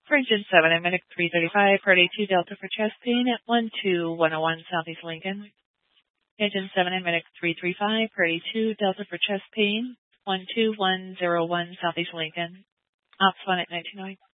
For engine 7 at Medic 335, Party 2 Delta for chest pain at 12101 Southeast Lincoln. Engine 7 at Medic 335, Party 2 Delta for chest pain, 12101 Southeast Lincoln. Ops 1 at 1909.